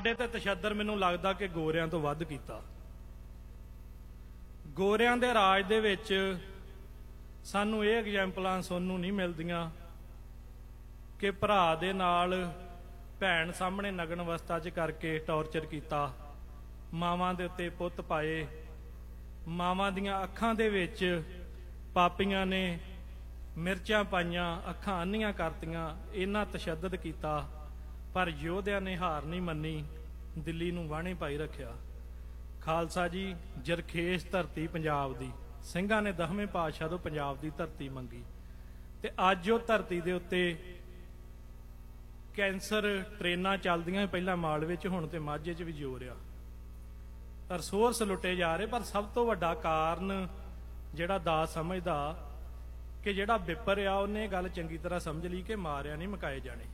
ਸਾਡੇ ਤੇ ਤਸ਼ੱਦਦ ਮੈਨੂੰ ਲੱਗਦਾ ਕਿ ਗੋਰਿਆਂ ਤੋਂ ਵੱਧ ਕੀਤਾ। ਗੋਰਿਆਂ ਦੇ ਰਾਜ ਦੇ ਵਿੱਚ ਸਾਨੂੰ ਇਹ ਐਗਜ਼ੈਂਪਲਾਂ ਸੁਣਨ ਨੂੰ ਨਹੀਂ ਮਿਲਦੀਆਂ ਕਿ ਭਰਾ ਦੇ ਨਾਲ ਭੈਣ ਸਾਹਮਣੇ ਨਗਨ ਅਵਸਥਾ 'ਚ ਕਰਕੇ ਟੌਰਚਰ ਕੀਤਾ, ਮਾਵਾਂ ਦੇ ਉੱਤੇ ਪੁੱਤ ਪਾਏ, ਮਾਵਾਂ ਦੀਆਂ ਅੱਖਾਂ ਦੇ ਵਿੱਚ ਪਾਪੀਆਂ ਨੇ ਮਿਰਚਾਂ ਪਾਈਆਂ, ਅੱਖਾਂ ਅੰਨੀਆਂ ਕਰਤੀਆਂ, ਇੰਨਾ ਤਸ਼ੱਦਦ ਕੀਤਾ। ਪਰ ਯੋਧਿਆਂ ਨੇ ਹਾਰ ਨਹੀਂ ਮੰਨੀ, ਦਿੱਲੀ ਨੂੰ ਵਾਹਣੇ ਪਾਈ ਰੱਖਿਆ। ਖਾਲਸਾ ਜੀ, ਜਰਖੇਸ ਧਰਤੀ ਪੰਜਾਬ ਦੀ, ਸਿੰਘਾਂ ਨੇ 10ਵੇਂ ਪਾਤਸ਼ਾਹ ਤੋਂ ਪੰਜਾਬ ਦੀ ਧਰਤੀ ਮੰਗੀ ਤੇ ਅੱਜ ਉਹ ਧਰਤੀ ਦੇ ਉੱਤੇ ਕੈਂਸਰ ਟ੍ਰੇਨਾਂ ਚੱਲਦੀਆਂ, ਪਹਿਲਾਂ ਮਾਲਵੇ 'ਚ, ਹੁਣ ਤੇ ਮਾਝੇ 'ਚ ਵੀ ਜ਼ੋਰ ਆ। ਰਿਸੋਰਸ ਲੁੱਟੇ ਜਾ ਰਹੇ। ਪਰ ਸਭ ਤੋਂ ਵੱਡਾ ਕਾਰਨ ਜਿਹੜਾ ਦਾਸ ਸਮਝਦਾ ਕਿ ਜਿਹੜਾ ਵਿਪਰ ਆ ਉਹਨੇ ਗੱਲ ਚੰਗੀ ਤਰ੍ਹਾਂ ਸਮਝ ਲਈ ਕਿ ਮਾਰਿਆ ਨਹੀਂ ਮੁਕਾਏ ਜਾਣੇ।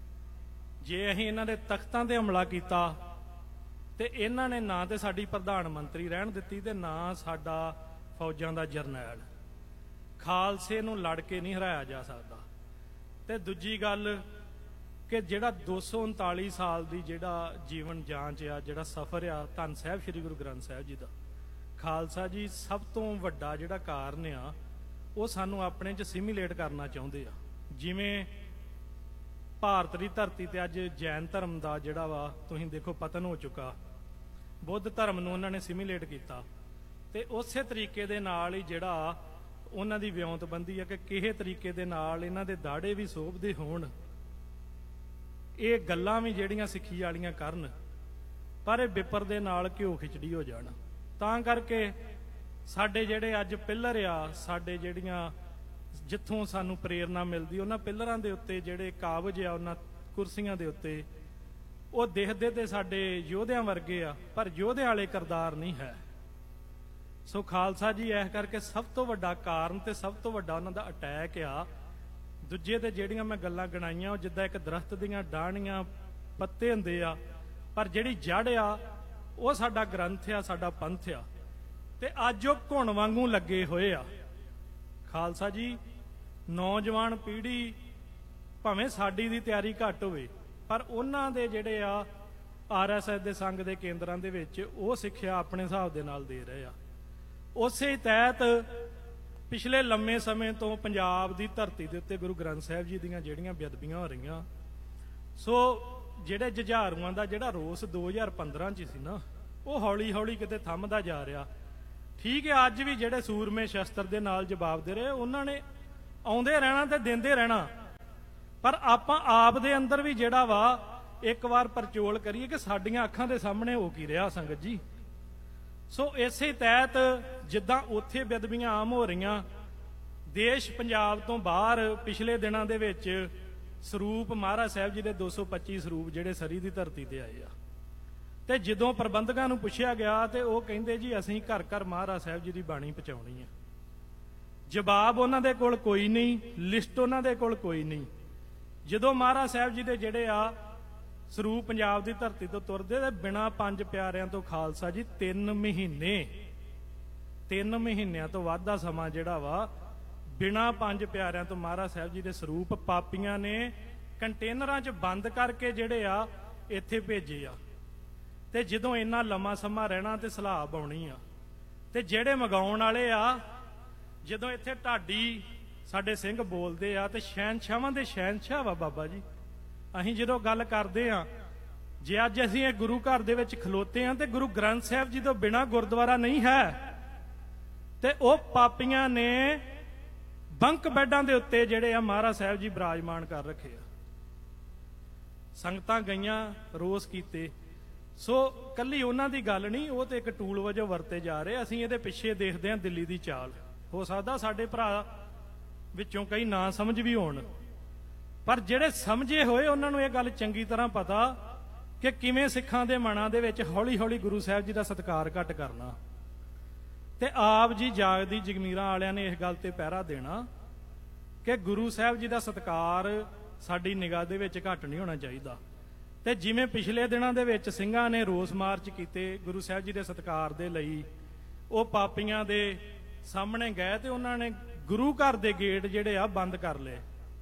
ਜੇ ਅਸੀਂ ਇਹਨਾਂ ਦੇ ਤਖਤਾਂ ਤੇ ਹਮਲਾ ਕੀਤਾ ਤੇ ਇਹਨਾਂ ਨੇ ਨਾ ਤੇ ਸਾਡੀ ਪ੍ਰਧਾਨ ਮੰਤਰੀ ਰਹਿਣ ਦਿੱਤੀ ਤੇ ਨਾ ਸਾਡਾ ਫੌਜਾਂ ਦਾ ਜਰਨੈਲ। ਖਾਲਸੇ ਨੂੰ ਲੜ ਕੇ ਨਹੀਂ ਹਰਾਇਆ ਜਾ ਸਕਦਾ। ਤੇ ਦੂਜੀ ਗੱਲ ਕਿ ਜਿਹੜਾ 239 ਸਾਲ ਦੀ ਜਿਹੜਾ ਜੀਵਨ ਜਾਂਚ ਆ, ਜਿਹੜਾ ਸਫ਼ਰ ਆ ਧੰਨ ਸਾਹਿਬ ਸ੍ਰੀ ਗੁਰੂ ਗ੍ਰੰਥ ਸਾਹਿਬ ਜੀ ਦਾ, ਖਾਲਸਾ ਜੀ ਸਭ ਤੋਂ ਵੱਡਾ ਜਿਹੜਾ ਕਾਰਨ ਆ ਉਹ ਸਾਨੂੰ ਆਪਣੇ 'ਚ ਸਿਮੀਲੇਟ ਕਰਨਾ ਚਾਹੁੰਦੇ ਆ। ਜਿਵੇਂ ਭਾਰਤ ਦੀ ਧਰਤੀ ਤੇ ਅੱਜ ਜੈਨ ਧਰਮ ਦਾ ਜਿਹੜਾ ਵਾ ਤੁਸੀਂ ਦੇਖੋ ਪਤਨ ਹੋ ਚੁੱਕਾ, ਬੁੱਧ ਧਰਮ ਨੂੰ ਉਹਨਾਂ ਨੇ ਸਿਮੀਲੇਟ ਕੀਤਾ ਤੇ ਉਸੇ ਤਰੀਕੇ ਦੇ ਨਾਲ ਹੀ ਜਿਹੜਾ ਉਹਨਾਂ ਦੀ ਵਿਉਂਤਬੰਦੀ ਆ ਕਿ ਕਿਹੇ ਤਰੀਕੇ ਦੇ ਨਾਲ ਇਹਨਾਂ ਦੇ ਦਾੜੇ ਵੀ ਸੋਭਦੇ ਹੋਣ, ਇਹ ਗੱਲਾਂ ਵੀ ਜਿਹੜੀਆਂ ਸਿੱਖੀ ਵਾਲੀਆਂ ਕਰਨ, ਪਰ ਇਹ ਵਿਪਰ ਦੇ ਨਾਲ ਘਿਓ ਖਿਚੜੀ ਹੋ ਜਾਣ। ਤਾਂ ਕਰਕੇ ਸਾਡੇ ਜਿਹੜੇ ਅੱਜ ਪਿੱਲਰ ਆ, ਸਾਡੇ ਜਿਹੜੀਆਂ ਜਿੱਥੋਂ ਸਾਨੂੰ ਪ੍ਰੇਰਨਾ ਮਿਲਦੀ, ਉਹਨਾਂ ਪਿੱਲਰਾਂ ਦੇ ਉੱਤੇ ਜਿਹੜੇ ਕਾਬਜ ਆ, ਉਹਨਾਂ ਕੁਰਸੀਆਂ ਦੇ ਉੱਤੇ ਉਹ ਦਿਖਦੇ ਤੇ ਸਾਡੇ ਯੋਧਿਆਂ ਵਰਗੇ ਆ, ਪਰ ਯੋਧਿਆਂ ਵਾਲੇ ਕਿਰਦਾਰ ਨਹੀਂ ਹੈ। ਸੋ ਖਾਲਸਾ ਜੀ ਇਸ ਕਰਕੇ ਸਭ ਤੋਂ ਵੱਡਾ ਕਾਰਨ ਤੇ ਸਭ ਤੋਂ ਵੱਡਾ ਉਹਨਾਂ ਦਾ ਅਟੈਕ ਆ। ਦੂਜੇ ਤੇ ਜਿਹੜੀਆਂ ਮੈਂ ਗੱਲਾਂ ਗਣਾਈਆਂ ਉਹ ਜਿੱਦਾਂ ਇੱਕ ਦਰਖਤ ਦੀਆਂ ਡਾਹਣੀਆਂ ਪੱਤੇ ਹੁੰਦੇ ਆ, ਪਰ ਜਿਹੜੀ ਜੜ ਆ ਉਹ ਸਾਡਾ ਗ੍ਰੰਥ ਆ, ਸਾਡਾ ਪੰਥ ਆ। ਤੇ ਅੱਜ ਉਹ ਘੁਣ ਵਾਂਗੂ ਲੱਗੇ ਹੋਏ ਆ। ਖਾਲਸਾ ਜੀ, ਨੌਜਵਾਨ ਪੀੜ੍ਹੀ ਭਾਵੇਂ ਸਾਡੀ ਦੀ ਤਿਆਰੀ ਘੱਟ ਹੋਵੇ, ਪਰ ਉਹਨਾਂ ਦੇ ਜਿਹੜੇ ਆ RSS ਦੇ ਸੰਘ ਦੇ ਕੇਂਦਰਾਂ ਦੇ ਵਿੱਚ ਉਹ ਸਿੱਖਿਆ ਆਪਣੇ ਹਿਸਾਬ ਦੇ ਨਾਲ ਦੇ ਰਹੇ ਆ। ਉਸੇ ਤਹਿਤ ਪਿਛਲੇ ਲੰਮੇ ਸਮੇਂ ਤੋਂ ਪੰਜਾਬ ਦੀ ਧਰਤੀ ਦੇ ਉੱਤੇ ਗੁਰੂ ਗ੍ਰੰਥ ਸਾਹਿਬ ਜੀ ਦੀਆਂ ਜਿਹੜੀਆਂ ਬੇਅਦਬੀਆਂ ਹੋ ਰਹੀਆਂ, ਸੋ ਜਿਹੜੇ ਜੁਝਾਰੂਆਂ ਦਾ ਜਿਹੜਾ ਰੋਸ 2015 'ਚ ਸੀ ਨਾ, ਉਹ ਹੌਲੀ ਹੌਲੀ ਕਿਤੇ ਥੰਮਦਾ ਜਾ ਰਿਹਾ। ਠੀਕ ਹੈ, ਅੱਜ ਵੀ ਜਿਹੜੇ ਸੂਰਮੇ ਸ਼ਸਤਰ ਦੇ ਨਾਲ ਜਵਾਬ ਦੇ ਰਹੇ, ਉਹਨਾਂ ਨੇ ਆਉਂਦੇ ਰਹਿਣਾ ਤੇ ਦਿੰਦੇ ਰਹਿਣਾ, ਪਰ ਆਪਾਂ ਆਪ ਦੇ ਅੰਦਰ ਵੀ ਜਿਹੜਾ ਵਾ ਇੱਕ ਵਾਰ ਪਰਚੋਲ ਕਰੀਏ ਕਿ ਸਾਡੀਆਂ ਅੱਖਾਂ ਦੇ ਸਾਹਮਣੇ ਹੋ ਕੀ ਰਿਹਾ ਸੰਗਤ ਜੀ। ਸੋ ਇਸੇ ਤਹਿਤ ਜਿੱਦਾਂ ਉੱਥੇ ਬੇਅਦਬੀਆਂ ਆਮ ਹੋ ਰਹੀਆਂ, ਦੇਸ਼ ਪੰਜਾਬ ਤੋਂ ਬਾਹਰ ਪਿਛਲੇ ਦਿਨਾਂ ਦੇ ਵਿੱਚ ਸਰੂਪ ਮਹਾਰਾਜ ਸਾਹਿਬ ਜੀ ਦੇ 225 ਸਰੂਪ ਜਿਹੜੇ ਸਰੀ ਦੀ ਧਰਤੀ ਤੇ ਆਏ ਆ, ਤੇ ਜਦੋਂ ਪ੍ਰਬੰਧਕਾਂ ਨੂੰ ਪੁੱਛਿਆ ਗਿਆ ਤੇ ਉਹ ਕਹਿੰਦੇ ਜੀ ਅਸੀਂ ਘਰ ਘਰ ਮਹਾਰਾਜ ਸਾਹਿਬ ਜੀ ਦੀ ਬਾਣੀ ਪਹੁੰਚਾਉਣੀ ਹੈ। ਜਵਾਬ ਉਹਨਾਂ ਦੇ ਕੋਲ ਕੋਈ ਨਹੀਂ, ਲਿਸਟ ਉਹਨਾਂ ਦੇ ਕੋਲ ਕੋਈ ਨਹੀਂ। ਜਦੋਂ ਮਹਾਰਾਜ ਸਾਹਿਬ ਜੀ ਦੇ ਜਿਹੜੇ ਆ ਸਰੂਪ ਪੰਜਾਬ ਦੀ ਧਰਤੀ ਤੋਂ ਤੁਰਦੇ ਤੇ ਬਿਨਾਂ 5 ਪਿਆਰਿਆਂ ਤੋਂ ਖਾਲਸਾ ਜੀ 3 ਮਹੀਨਿਆਂ ਤੋਂ ਵੱਧ ਦਾ ਸਮਾਂ ਜਿਹੜਾ ਵਾ ਬਿਨਾਂ 5 ਪਿਆਰਿਆਂ ਤੋਂ ਮਹਾਰਾਜ ਸਾਹਿਬ ਜੀ ਦੇ ਸਰੂਪ ਪਾਪੀਆਂ ਨੇ ਕੰਟੇਨਰਾਂ 'ਚ ਬੰਦ ਕਰਕੇ ਜਿਹੜੇ ਆ ਇੱਥੇ ਭੇਜੇ ਆ। ਤੇ ਜਦੋਂ ਇੰਨਾ ਲੰਮਾ ਸਮਾਂ ਰਹਿਣਾ ਤੇ ਸਲਾਬ ਆਉਣੀ ਆ, ਤੇ ਜਿਹੜੇ ਮਗਾਉਣ ਵਾਲੇ ਆ, ਜਦੋਂ ਇੱਥੇ ਢਾਡੀ ਸਾਡੇ ਸਿੰਘ ਬੋਲਦੇ ਆ ਤੇ ਸ਼ਹਿਨਸ਼ਾਹਾਂ ਦੇ ਸ਼ਹਿਨਸ਼ਾਹ ਵਾ ਬਾਬਾ ਜੀ। ਅਸੀਂ ਜਦੋਂ ਗੱਲ ਕਰਦੇ ਆ, ਜੇ ਅੱਜ ਅਸੀਂ ਇਹ ਗੁਰੂ ਘਰ ਦੇ ਵਿੱਚ ਖਲੋਤੇ ਆ ਤੇ ਗੁਰੂ ਗ੍ਰੰਥ ਸਾਹਿਬ ਜੀ ਤੋਂ ਬਿਨਾਂ ਗੁਰਦੁਆਰਾ ਨਹੀਂ ਹੈ, ਤੇ ਉਹ ਪਾਪੀਆਂ ਨੇ ਬੰਕ ਬੈੱਡਾਂ ਦੇ ਉੱਤੇ ਜਿਹੜੇ ਆ ਮਹਾਰਾਜ ਸਾਹਿਬ ਜੀ ਬਿਰਾਜਮਾਨ ਕਰ ਰੱਖੇ ਆ। ਸੰਗਤਾਂ ਗਈਆਂ, ਰੋਸ ਕੀਤੇ। ਸੋ ਕੱਲੀ ਉਹਨਾਂ ਦੀ ਗੱਲ ਨਹੀਂ, ਉਹ ਤੇ ਇੱਕ ਟੂਲ ਵਜੋਂ ਵਰਤੇ ਜਾ ਰਹੇ। ਅਸੀਂ ਇਹਦੇ ਪਿੱਛੇ ਦੇਖਦੇ ਹਾਂ ਦਿੱਲੀ ਦੀ ਚਾਲ। ਹੋ ਸਕਦਾ ਸਾਡੇ ਭਰਾ ਵਿੱਚੋਂ ਕਈ ਨਾ ਸਮਝ ਵੀ ਹੋਣ, ਪਰ ਜਿਹੜੇ ਸਮਝੇ ਹੋਏ ਉਹਨਾਂ ਨੂੰ ਇਹ ਗੱਲ ਚੰਗੀ ਤਰ੍ਹਾਂ ਪਤਾ ਕਿ ਕਿਵੇਂ ਸਿੱਖਾਂ ਦੇ ਮਨਾਂ ਦੇ ਵਿੱਚ ਹੌਲੀ ਹੌਲੀ ਗੁਰੂ ਸਾਹਿਬ ਜੀ ਦਾ ਸਤਿਕਾਰ ਘੱਟ ਕਰਨਾ। ਤੇ ਆਪ ਜੀ ਜਾਗਦੀ ਜਗਮੀਰਾਂ ਵਾਲਿਆਂ ਨੇ ਇਸ ਗੱਲ ਤੇ ਪਹਿਰਾ ਦੇਣਾ ਕਿ ਗੁਰੂ ਸਾਹਿਬ ਜੀ ਦਾ ਸਤਿਕਾਰ ਸਾਡੀ ਨਿਗਾਹ ਦੇ ਵਿੱਚ ਘੱਟ ਨਹੀਂ ਹੋਣਾ ਚਾਹੀਦਾ। ਤੇ ਜਿਵੇਂ ਪਿਛਲੇ ਦਿਨਾਂ ਦੇ ਵਿੱਚ ਸਿੰਘਾਂ ਨੇ ਰੋਸ ਮਾਰਚ ਕੀਤੇ ਗੁਰੂ ਸਾਹਿਬ ਜੀ ਦੇ ਸਤਿਕਾਰ ਦੇ ਲਈ, ਉਹ ਪਾਪੀਆਂ ਦੇ ਸਾਹਮਣੇ ਗਏ ਤੇ ਉਹਨਾਂ ਨੇ ਗੁਰੂ ਘਰ ਦੇ ਗੇਟ ਜਿਹੜੇ ਆ ਬੰਦ ਕਰ ਲਏ।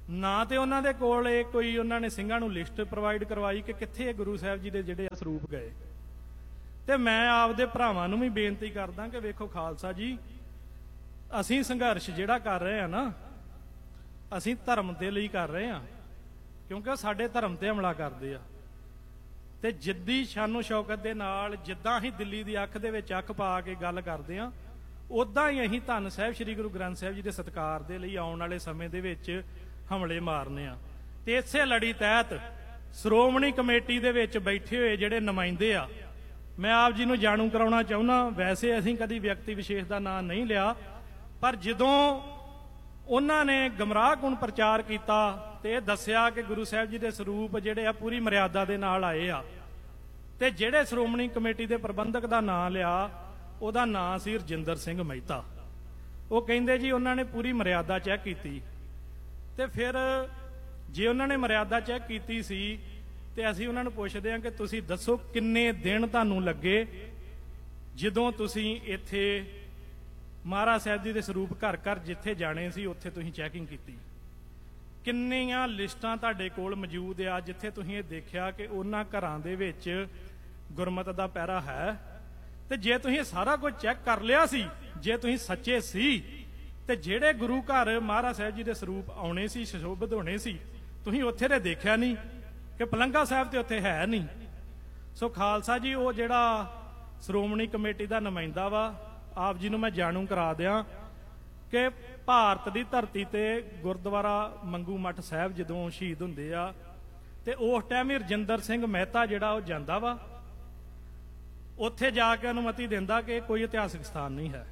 ਨਾ ਤੇ ਉਹਨਾਂ ਦੇ ਕੋਲ ਇਹ ਕੋਈ ਉਹਨਾਂ ਨੇ ਸਿੰਘਾਂ ਨੂੰ ਲਿਸਟ ਪ੍ਰੋਵਾਈਡ ਕਰਵਾਈ ਕਿ ਕਿੱਥੇ ਗੁਰੂ ਸਾਹਿਬ ਜੀ ਦੇ ਜਿਹੜੇ ਸਰੂਪ ਗਏ। ਤੇ ਮੈਂ ਆਪਦੇ ਭਰਾਵਾਂ ਨੂੰ ਵੀ ਬੇਨਤੀ ਕਰਦਾ ਕਿ ਵੇਖੋ ਖਾਲਸਾ ਜੀ, ਅਸੀਂ ਸੰਘਰਸ਼ ਜਿਹੜਾ ਕਰ ਰਹੇ ਆ ਨਾ, ਅਸੀਂ ਧਰਮ ਦੇ ਲਈ ਕਰ ਰਹੇ ਆ, ਕਿਉਂਕਿ ਉਹ ਸਾਡੇ ਧਰਮ ਤੇ ਹਮਲਾ ਕਰਦੇ ਆ। ਤੇ ਜਿੱਦੀ ਸ਼ਾਨੋ ਸ਼ੌਕਤ ਦੇ ਨਾਲ ਜਿੱਦਾਂ ਅਸੀਂ ਦਿੱਲੀ ਦੀ ਅੱਖ ਦੇ ਵਿੱਚ ਅੱਖ ਪਾ ਕੇ ਗੱਲ ਕਰਦੇ ਆ, ਉਦਾਂ ਹੀ ਅਸੀਂ ਧੰਨ ਸਾਹਿਬ ਸ੍ਰੀ ਗੁਰੂ ਗ੍ਰੰਥ ਸਾਹਿਬ ਜੀ ਦੇ ਸਤਿਕਾਰ ਦੇ ਲਈ ਆਉਣ ਵਾਲੇ ਸਮੇਂ ਦੇ ਵਿੱਚ ਹਮਲੇ ਮਾਰਨੇ ਆ। ਤੇ ਇਸੇ ਲੜੀ ਤਹਿਤ ਸ਼੍ਰੋਮਣੀ ਕਮੇਟੀ ਦੇ ਵਿੱਚ ਬੈਠੇ ਹੋਏ ਜਿਹੜੇ ਨੁਮਾਇੰਦੇ ਆ, ਮੈਂ ਆਪ ਜੀ ਨੂੰ ਜਾਣੂ ਕਰਾਉਣਾ ਚਾਹੁੰਦਾ। ਵੈਸੇ ਅਸੀਂ ਕਦੀ ਵਿਅਕਤੀ ਵਿਸ਼ੇਸ਼ ਦਾ ਨਾਂ ਨਹੀਂ ਲਿਆ, ਪਰ ਜਦੋਂ ਉਹਨਾਂ ਨੇ ਗਮਰਾਹਕੁਨ ਪ੍ਰਚਾਰ ਕੀਤਾ ਤੇ ਇਹ ਦੱਸਿਆ ਕਿ ਗੁਰੂ ਸਾਹਿਬ ਜੀ ਦੇ ਸਰੂਪ ਜਿਹੜੇ ਆ ਪੂਰੀ ਮਰਿਆਦਾ ਦੇ ਨਾਲ ਆਏ ਆ, ਤੇ ਜਿਹੜੇ ਸ਼੍ਰੋਮਣੀ ਕਮੇਟੀ ਦੇ ਪ੍ਰਬੰਧਕ ਦਾ ਨਾਂ ਲਿਆ, ਉਹਦਾ ਨਾਂ ਸੀ ਰਜਿੰਦਰ ਸਿੰਘ ਮਹਿਤਾ। ਉਹ ਕਹਿੰਦੇ ਜੀ ਉਹਨਾਂ ਨੇ ਪੂਰੀ ਮਰਿਆਦਾ ਚੈੱਕ ਕੀਤੀ। ਤੇ ਫਿਰ ਜੇ ਉਹਨਾਂ ਨੇ ਮਰਿਆਦਾ ਚੈੱਕ ਕੀਤੀ ਸੀ ਤੇ ਅਸੀਂ ਉਹਨਾਂ ਨੂੰ ਪੁੱਛਦੇ ਹਾਂ ਕਿ ਤੁਸੀਂ ਦੱਸੋ ਕਿੰਨੇ ਦਿਨ ਤੁਹਾਨੂੰ ਲੱਗੇ ਜਦੋਂ ਤੁਸੀਂ ਇੱਥੇ ਮਹਾਰਾਜ ਸਾਹਿਬ ਜੀ ਦੇ ਸਰੂਪ ਘਰ ਘਰ ਜਿੱਥੇ ਜਾਣੇ ਸੀ ਉੱਥੇ ਤੁਸੀਂ ਚੈਕਿੰਗ ਕੀਤੀ? ਕਿੰਨੀਆਂ ਲਿਸਟਾਂ ਤੁਹਾਡੇ ਕੋਲ ਮੌਜੂਦ ਆ ਜਿੱਥੇ ਤੁਸੀਂ ਇਹ ਦੇਖਿਆ ਕਿ ਉਹਨਾਂ ਘਰਾਂ ਦੇ ਵਿੱਚ ਗੁਰਮਤਿ ਦਾ ਪਹਿਰਾ ਹੈ? ਤੇ ਜੇ ਤੁਸੀਂ ਸਾਰਾ ਕੁਝ ਚੈੱਕ ਕਰ ਲਿਆ ਸੀ, ਜੇ ਤੁਸੀਂ ਸੱਚੇ ਸੀ, ਤੇ ਜਿਹੜੇ ਗੁਰੂ ਘਰ ਮਹਾਰਾਜ ਸਾਹਿਬ ਜੀ ਦੇ ਸਰੂਪ ਆਉਣੇ ਸੀ, ਸੁਸ਼ੋਭਿਤ ਹੋਣੇ ਸੀ, ਤੁਸੀਂ ਉੱਥੇ ਤੇ ਦੇਖਿਆ ਨਹੀਂ ਕਿ ਪਲੰਗਾ ਸਾਹਿਬ ਤੇ ਉੱਥੇ ਹੈ ਨਹੀਂ। ਸੋ ਖਾਲਸਾ ਜੀ, ਉਹ ਜਿਹੜਾ ਸ਼੍ਰੋਮਣੀ ਕਮੇਟੀ ਦਾ ਨੁਮਾਇੰਦਾ ਵਾ, ਆਪ ਜੀ ਨੂੰ ਮੈਂ ਜਾਣੂ ਕਰਾ ਦਿਆਂ ਕਿ ਭਾਰਤ ਦੀ ਧਰਤੀ ਤੇ ਗੁਰਦੁਆਰਾ ਮੰਗੂ ਮੱਠ ਸਾਹਿਬ ਜਦੋਂ ਸ਼ਹੀਦ ਹੁੰਦੇ ਆ ਤੇ ਉਸ ਟਾਈਮ ਹੀ ਰਜਿੰਦਰ ਸਿੰਘ ਮਹਿਤਾ ਜਿਹੜਾ ਉਹ ਜਾਂਦਾ ਵਾ, ਉੱਥੇ ਜਾ ਕੇ ਅਨੁਮਤੀ ਦਿੰਦਾ ਕਿ ਕੋਈ ਇਤਿਹਾਸਿਕ ਸਥਾਨ ਨਹੀਂ ਹੈ।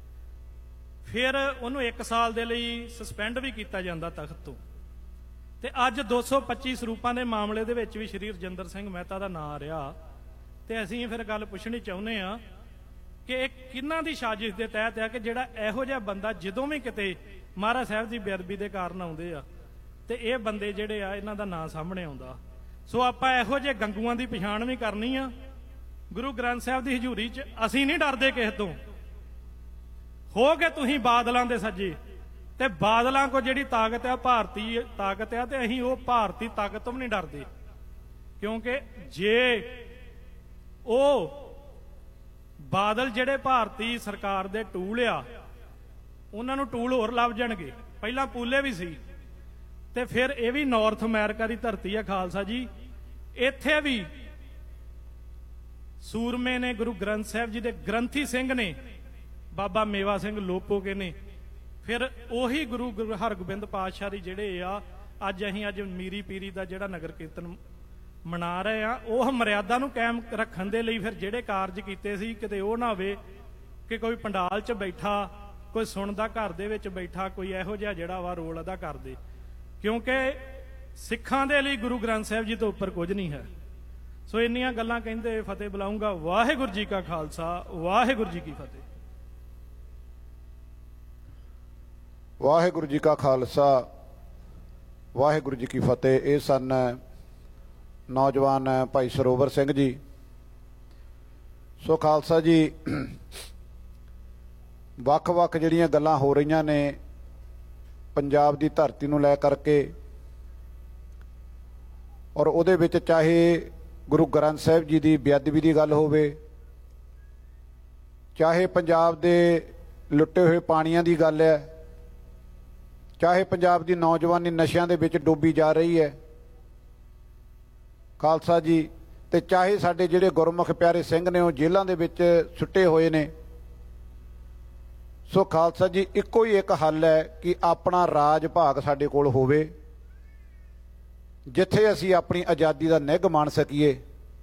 ਫਿਰ ਉਹਨੂੰ 1 ਸਾਲ ਦੇ ਲਈ ਸਸਪੈਂਡ ਵੀ ਕੀਤਾ ਜਾਂਦਾ ਤਖਤ ਤੋਂ। ਤੇ ਅੱਜ 225 ਸਰੂਪਾਂ ਦੇ ਮਾਮਲੇ ਦੇ ਵਿੱਚ ਵੀ ਸ਼੍ਰੀ ਰਜਿੰਦਰ ਸਿੰਘ ਮਹਿਤਾ ਦਾ ਨਾਂ ਆ ਰਿਹਾ। ਤੇ ਅਸੀਂ ਫਿਰ ਗੱਲ ਪੁੱਛਣੀ ਚਾਹੁੰਦੇ ਆ ਕਿ ਇਹ ਕਿਹਨਾਂ ਦੀ ਸਾਜ਼ਿਸ਼ ਦੇ ਤਹਿਤ ਆ ਕਿ ਜਿਹੜਾ ਇਹੋ ਜਿਹਾ ਬੰਦਾ ਜਦੋਂ ਵੀ ਕਿਤੇ ਮਹਾਰਾਜ ਸਾਹਿਬ ਦੀ ਬੇਅਦਬੀ ਦੇ ਕਾਰਨ ਆਉਂਦੇ ਆ ਤੇ ਇਹ ਬੰਦੇ ਜਿਹੜੇ ਆ ਇਹਨਾਂ ਦਾ ਨਾਂ ਸਾਹਮਣੇ ਆਉਂਦਾ। ਸੋ ਆਪਾਂ ਇਹੋ ਜਿਹੇ ਗੰਗੂਆਂ ਦੀ ਪਛਾਣ ਵੀ ਕਰਨੀ ਆ। ਗੁਰੂ ਗ੍ਰੰਥ ਸਾਹਿਬ ਦੀ ਹਜ਼ੂਰੀ 'ਚ ਅਸੀਂ ਨਹੀਂ ਡਰਦੇ ਕਿਸੇ ਤੋਂ। ਹੋ ਗਏ ਤੁਸੀਂ ਬਾਦਲਾਂ ਦੇ ਸੱਜੇ, ਤੇ ਬਾਦਲਾਂ ਕੋ ਜਿਹੜੀ ਤਾਕਤ ਆ ਭਾਰਤੀ ਤਾਕਤ ਆ, ਤੇ ਅਸੀਂ ਉਹ ਭਾਰਤੀ ਤਾਕਤ ਤੋਂ ਵੀ ਨਹੀਂ ਡਰਦੇ, ਕਿਉਂਕਿ ਜੇ ਉਹ ਬਾਦਲ ਜਿਹੜੇ ਭਾਰਤੀ ਸਰਕਾਰ ਦੇ ਟੂਲ ਆ, ਉਹਨਾਂ ਨੂੰ ਟੂਲ ਹੋਰ ਲੱਭ ਜਾਣਗੇ। ਪਹਿਲਾਂ ਪੂਲੇ ਵੀ ਸੀ, ਤੇ ਫਿਰ ਇਹ ਵੀ ਨਾਰਥ ਅਮਰੀਕਾ ਦੀ ਧਰਤੀ ਆ ਖਾਲਸਾ ਜੀ। ਇੱਥੇ ਵੀ ਸੂਰਮੇ ਨੇ, ਗੁਰੂ ਗ੍ਰੰਥ ਸਾਹਿਬ ਜੀ ਦੇ ਗ੍ਰੰਥੀ ਸਿੰਘ ਨੇ, ਬਾਬਾ ਮੇਵਾ ਸਿੰਘ ਲੋਪੋਕੇ ਨੇ, ਫਿਰ ਉਹੀ ਗੁਰੂ ਹਰਗੋਬਿੰਦ ਪਾਤਸ਼ਾਹ ਦੀ ਜਿਹੜੇ ਆ ਅੱਜ ਮੀਰੀ ਪੀਰੀ ਦਾ ਜਿਹੜਾ ਨਗਰ ਕੀਰਤਨ ਮਨਾ ਰਹੇ ਆ, ਉਹ ਮਰਿਆਦਾ ਨੂੰ ਕਾਇਮ ਰੱਖਣ ਦੇ ਲਈ ਫਿਰ ਜਿਹੜੇ ਕਾਰਜ ਕੀਤੇ ਸੀ, ਕਿਤੇ ਉਹ ਨਾ ਹੋਵੇ ਕਿ ਕੋਈ ਪੰਡਾਲ 'ਚ ਬੈਠਾ, ਕੋਈ ਸੁਣਦਾ ਘਰ ਦੇ ਵਿੱਚ ਬੈਠਾ, ਕੋਈ ਇਹੋ ਜਿਹਾ ਜਿਹੜਾ ਵਾ ਰੋਲ ਅਦਾ ਕਰਦੇ, ਕਿਉਂਕਿ ਸਿੱਖਾਂ ਦੇ ਲਈ ਗੁਰੂ ਗ੍ਰੰਥ ਸਾਹਿਬ ਜੀ ਤੋਂ ਉੱਪਰ ਕੁਝ ਨਹੀਂ ਹੈ। ਸੋ ਇੰਨੀਆਂ ਗੱਲਾਂ ਕਹਿੰਦੇ ਫਤਿਹ ਬੁਲਾਉਂਗਾ। ਵਾਹਿਗੁਰੂ ਜੀ ਕਾ ਖਾਲਸਾ, ਵਾਹਿਗੁਰੂ ਜੀ ਕੀ ਫਤਿਹ। ਵਾਹਿਗੁਰੂ ਜੀ ਕਾ ਖਾਲਸਾ, ਵਾਹਿਗੁਰੂ ਜੀ ਕੀ ਫਤਿਹ। ਇਹ ਸਨ ਨੌਜਵਾਨ ਭਾਈ ਸਰੋਵਰ ਸਿੰਘ ਜੀ। ਸੋ ਖਾਲਸਾ ਜੀ, ਵੱਖ-ਵੱਖ ਜਿਹੜੀਆਂ ਗੱਲਾਂ ਹੋ ਰਹੀਆਂ ਨੇ ਪੰਜਾਬ ਦੀ ਧਰਤੀ ਨੂੰ ਲੈ ਕਰਕੇ, ਔਰ ਉਹਦੇ ਵਿੱਚ ਚਾਹੇ ਗੁਰੂ ਗ੍ਰੰਥ ਸਾਹਿਬ ਜੀ ਦੀ ਬੇਅਦਬੀ ਦੀ ਗੱਲ ਹੋਵੇ, ਚਾਹੇ ਪੰਜਾਬ ਦੇ ਲੁੱਟੇ ਹੋਏ ਪਾਣੀਆਂ ਦੀ ਗੱਲ ਹੈ, ਚਾਹੇ ਪੰਜਾਬ ਦੀ ਨੌਜਵਾਨੀ ਨਸ਼ਿਆਂ ਦੇ ਵਿੱਚ ਡੁੱਬੀ ਜਾ ਰਹੀ ਹੈ ਖਾਲਸਾ ਜੀ, ਤੇ ਚਾਹੇ ਸਾਡੇ ਜਿਹੜੇ ਗੁਰਮੁਖ ਪਿਆਰੇ ਸਿੰਘ ਨੇ ਉਹ ਜੇਲ੍ਹਾਂ ਦੇ ਵਿੱਚ ਸੁੱਟੇ ਹੋਏ ਨੇ। ਸੋ ਖਾਲਸਾ ਜੀ, ਇੱਕੋ ਹੀ ਇੱਕ ਹੱਲ ਹੈ ਕਿ ਆਪਣਾ ਰਾਜ ਭਾਗ ਸਾਡੇ ਕੋਲ ਹੋਵੇ, ਜਿੱਥੇ ਅਸੀਂ ਆਪਣੀ ਆਜ਼ਾਦੀ ਦਾ ਨਿੱਘ ਮਾਣ ਸਕੀਏ।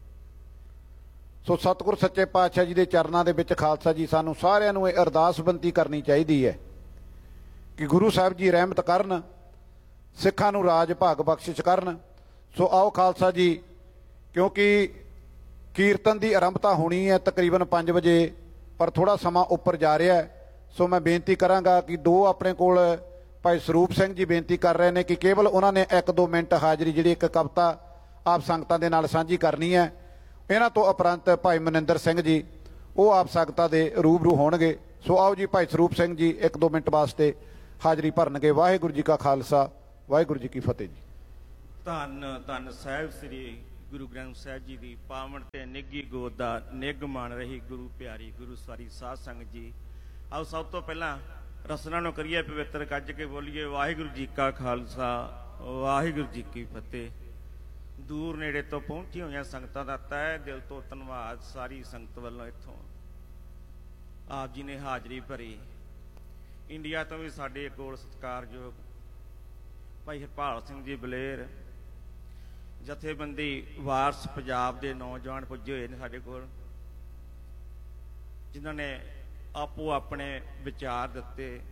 ਸੋ ਸਤਿਗੁਰ ਸੱਚੇ ਪਾਤਸ਼ਾਹ ਜੀ ਦੇ ਚਰਨਾਂ ਦੇ ਵਿੱਚ ਖਾਲਸਾ ਜੀ ਸਾਨੂੰ ਸਾਰਿਆਂ ਨੂੰ ਇਹ ਅਰਦਾਸ ਬੇਨਤੀ ਕਰਨੀ ਚਾਹੀਦੀ ਹੈ ਕਿ ਗੁਰੂ ਸਾਹਿਬ ਜੀ ਰਹਿਮਤ ਕਰਨ, ਸਿੱਖਾਂ ਨੂੰ ਰਾਜ ਭਾਗ ਬਖਸ਼ਿਸ਼ ਕਰਨ। ਸੋ ਆਓ ਖਾਲਸਾ ਜੀ, ਕਿਉਂਕਿ ਕੀਰਤਨ ਦੀ ਆਰੰਭਤਾ ਹੋਣੀ ਹੈ ਤਕਰੀਬਨ 5 ਵਜੇ, ਪਰ ਥੋੜਾ ਸਮਾਂ ਉੱਪਰ ਜਾ ਰਿਹਾ ਹੈ। ਸੋ ਮੈਂ ਬੇਨਤੀ ਕਰਾਂਗਾ ਕਿ ਦੋ ਆਪਣੇ ਕੋਲ ਭਾਈ ਸਰੂਪ ਸਿੰਘ ਜੀ ਬੇਨਤੀ ਕਰ ਰਹੇ ਨੇ ਕਿ ਕੇਵਲ ਉਹਨਾਂ ਨੇ 1-2 ਮਿੰਟ ਹਾਜ਼ਰੀ ਜਿਹੜੀ ਇੱਕ ਕਵਿਤਾ ਆਪ ਸੰਗਤਾਂ ਦੇ ਨਾਲ ਸਾਂਝੀ ਕਰਨੀ ਹੈ। ਇਹਨਾਂ ਤੋਂ ਉਪਰੰਤ ਭਾਈ ਮਨਿੰਦਰ ਸਿੰਘ ਜੀ ਉਹ ਆਪ ਸੰਗਤਾਂ ਦੇ ਰੂਬਰੂ ਹੋਣਗੇ। ਸੋ ਆਓ ਜੀ, ਭਾਈ ਸਰੂਪ ਸਿੰਘ ਜੀ 1-2 ਮਿੰਟ ਵਾਸਤੇ ਹਾਜ਼ਰੀ ਭਰਨਗੇ। ਵਾਹਿਗੁਰੂ ਜੀ ਕਾ ਖਾਲਸਾ, ਵਾਹਿਗੁਰੂ ਜੀ ਕੀ ਫਤਿਹ ਜੀ। ਧੰਨ ਧੰਨ ਸਾਹਿਬ ਸ੍ਰੀ ਗੁਰੂ ਗ੍ਰੰਥ ਸਾਹਿਬ ਜੀ ਦੀ ਪਾਵਨ ਤੇ ਨਿੱਘੀ ਗੋਦ ਦਾ ਨਿੱਘ ਮਾਣ ਰਹੀ ਗੁਰੂ ਪਿਆਰੀ ਗੁਰੂ ਸਾਰੀ ਸਾਧ ਸੰਗਤ ਜੀ। ਆਓ ਸਭ ਤੋਂ ਪਹਿਲਾਂ ਰਸਨਾ ਨੂੰ ਕਰੀਏ ਪਵਿੱਤਰ, ਕੱਜ ਕੇ ਬੋਲੀਏ ਵਾਹਿਗੁਰੂ ਜੀ ਕਾ ਖਾਲਸਾ ਵਾਹਿਗੁਰੂ ਜੀ ਕੀ ਫਤਿਹ। ਦੂਰ ਨੇੜੇ ਤੋਂ ਪਹੁੰਚੀ ਹੋਈਆਂ ਸੰਗਤਾਂ ਦਾ ਤਹਿ ਦਿਲ ਤੋਂ ਧੰਨਵਾਦ ਸਾਰੀ ਸੰਗਤ ਵੱਲੋਂ। ਇੱਥੋਂ ਆਪ ਜੀ ਨੇ ਹਾਜ਼ਰੀ ਭਰੀ। ਇੰਡੀਆ ਤੋਂ ਵੀ ਸਾਡੇ ਕੋਲ ਸਤਿਕਾਰਯੋਗ ਭਾਈ ਹਰਪਾਲ ਸਿੰਘ ਜੀ ਬਲੇਰ, ਜਥੇਬੰਦੀ ਵਾਰਸ ਪੰਜਾਬ ਦੇ ਨੌਜਵਾਨ ਪੁੱਜੇ ਹੋਏ ਨੇ ਸਾਡੇ ਕੋਲ, ਜਿਨ੍ਹਾਂ ਨੇ ਆਪੋ ਆਪਣੇ ਵਿਚਾਰ ਦਿੱਤੇ।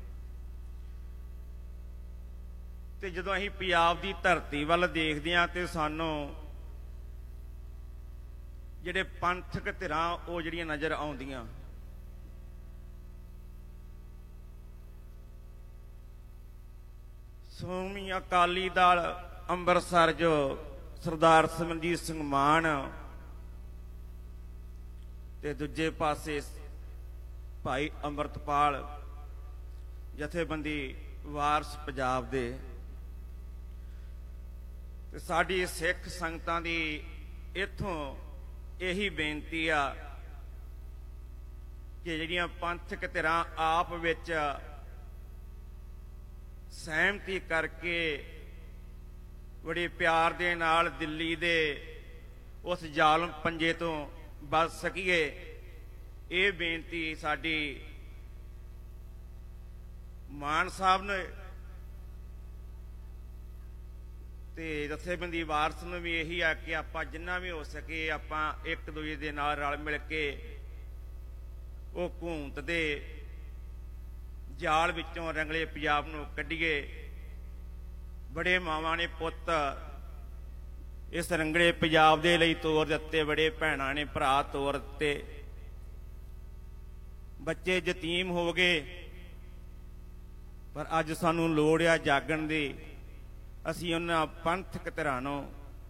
ਤੇ ਜਦੋਂ ਅਸੀਂ ਪੰਜਾਬ ਦੀ ਧਰਤੀ ਵੱਲ ਦੇਖਦੇ ਹਾਂ ਤੇ ਸਾਨੂੰ ਜਿਹੜੇ ਪੰਥਕ ਧਿਰਾਂ ਉਹ ਜਿਹੜੀਆਂ ਨਜ਼ਰ ਆਉਂਦੀਆਂ। ਸ਼੍ਰੋਮਣੀ ਅਕਾਲੀ ਦਲ ਅੰਮ੍ਰਿਤਸਰ ਜੋ ਸਰਦਾਰ ਸਿਮਰਨਜੀਤ ਸਿੰਘ ਮਾਨ, ਤੇ ਦੂਜੇ ਪਾਸੇ ਭਾਈ ਅੰਮ੍ਰਿਤਪਾਲ ਜਥੇਬੰਦੀ ਵਾਰਸ ਪੰਜਾਬ ਦੇ। ਤੇ ਸਾਡੀ ਸਿੱਖ ਸੰਗਤਾਂ ਦੀ ਇੱਥੋਂ ਇਹੀ ਬੇਨਤੀ ਆ ਕਿ ਜਿਹੜੀਆਂ ਪੰਥਕ ਧਿਰਾਂ ਆਪ ਵਿੱਚ ਸਹਿਮਤੀ ਕਰਕੇ ਬੜੇ ਪਿਆਰ ਦੇ ਨਾਲ ਦਿੱਲੀ ਦੇ ਉਸ ਜ਼ਾਲਮ ਪੰਜੇ ਤੋਂ ਬਚ ਸਕੀਏ, ਇਹ ਬੇਨਤੀ ਸਾਡੀ ਮਾਨ ਸਾਹਿਬ ਨੇ ਤੇ ਜਥੇਬੰਦੀ ਵਾਰਸ ਨੂੰ ਵੀ ਇਹੀ ਆ ਕਿ ਆਪਾਂ ਜਿੰਨਾ ਵੀ ਹੋ ਸਕੇ ਆਪਾਂ ਇੱਕ ਦੂਜੇ ਦੇ ਨਾਲ ਰਲ ਮਿਲ ਕੇ ਉਹ ਘੂੰਤ ਦੇ ਜਾਲ ਵਿੱਚੋਂ ਰੰਗਲੇ ਪੰਜਾਬ ਨੂੰ ਕੱਢੀਏ। ਬੜੇ ਮਾਵਾਂ ਨੇ ਪੁੱਤ ਇਸ ਰੰਗਲੇ ਪੰਜਾਬ ਦੇ ਲਈ ਤੋਰ ਦਿੱਤੇ, ਬੜੇ ਭੈਣਾਂ ਨੇ ਭਰਾ ਤੋਰ ਦਿੱਤੇ, ਬੱਚੇ ਯਤੀਮ ਹੋ ਗਏ। ਪਰ ਅੱਜ ਸਾਨੂੰ ਲੋੜ ਆ ਜਾਗਣ ਦੀ। ਅਸੀਂ ਉਹਨਾਂ ਪੰਥਕ ਧਿਰਾਂ ਨੂੰ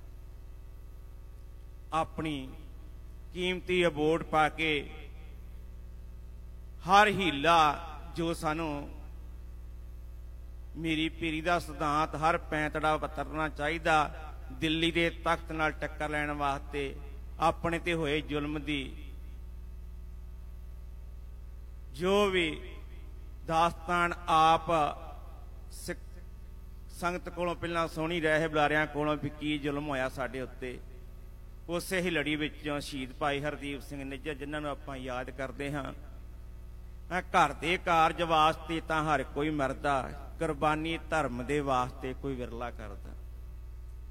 ਆਪਣੀ ਕੀਮਤੀ ਵੋਟ ਪਾ ਕੇ ਹਰ ਹੀਲਾ ਜੋ ਸਾਨੂੰ ਮੀਰੀ ਪੀਰੀ ਦਾ ਸਿਧਾਂਤ ਹਰ ਪੈਂਤੜਾ ਵਤਰਨਾ ਚਾਹੀਦਾ, ਦਿੱਲੀ ਦੇ ਤਖਤ ਨਾਲ ਟੱਕਰ ਲੈਣ ਵਾਸਤੇ ਆਪਣੇ ਤੇ ਹੋਏ ਜ਼ੁਲਮ ਦੀ ਜੋ ਵੀ ਦਾਸਤਾਨ ਆਪ ਸੰਗਤ ਕੋਲੋਂ ਪਹਿਲਾਂ ਸੁਣੀ ਰਹੇ ਬੁਲਾਰਿਆਂ ਕੋਲੋਂ ਵੀ ਕੀ ਜ਼ੁਲਮ ਹੋਇਆ ਸਾਡੇ ਉੱਤੇ, ਉਸੇ ਹੀ ਲੜੀ ਵਿੱਚੋਂ ਸ਼ਹੀਦ ਭਾਈ ਹਰਦੀਪ ਸਿੰਘ ਨਿੱਜਰ, ਜਿਨ੍ਹਾਂ ਨੂੰ ਆਪਾਂ ਯਾਦ ਕਰਦੇ ਹਾਂ। ਘਰ ਦੇ ਕਾਰਜ ਵਾਸਤੇ ਤਾਂ ਹਰ ਕੋਈ ਮਰਦਾ, ਕੁਰਬਾਨੀ ਧਰਮ ਦੇ ਵਾਸਤੇ ਕੋਈ ਵਿਰਲਾ ਕਰਦਾ।